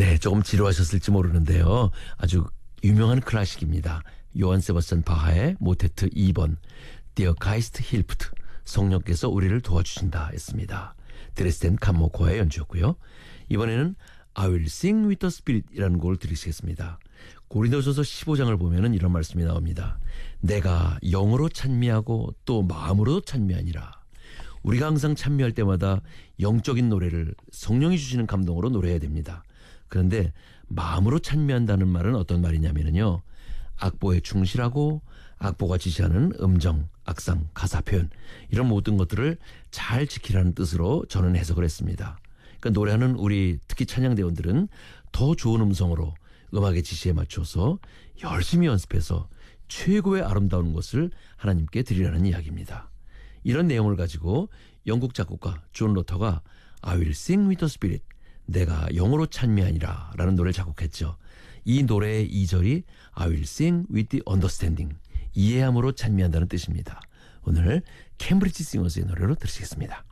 네, 조금 지루하셨을지 모르는데요. 아주 유명한 클래식입니다. 요한 세바스찬 바하의 모테트 2번 Der Geist hilft, 성령께서 우리를 도와주신다 했습니다. 드레스덴 감모코의 연주였고요. 이번에는 I will sing with the spirit 이라는 곡을 들으시겠습니다. 고린도전서 15장을 보면은 이런 말씀이 나옵니다. 내가 영으로 찬미하고 또 마음으로 찬미하니라. 우리가 항상 찬미할 때마다 영적인 노래를 성령이 주시는 감동으로 노래해야 됩니다. 그런데 마음으로 찬미한다는 말은 어떤 말이냐면요. 악보에 충실하고 악보가 지시하는 음정, 악상, 가사 표현 이런 모든 것들을 잘 지키라는 뜻으로 저는 해석을 했습니다. 그러니까 노래하는 우리 특히 찬양대원들은 더 좋은 음성으로 음악의 지시에 맞춰서 열심히 연습해서 최고의 아름다운 것을 하나님께 드리라는 이야기입니다. 이런 내용을 가지고 영국 작곡가 존 로터가 I will sing with the spirit, 내가 영으로 찬미하니라 라는 노래를 작곡했죠. 이 노래의 2절이 I will sing with the understanding, 이해함으로 찬미한다는 뜻입니다. 오늘 캠브리지 싱어스의 노래로 들으시겠습니다.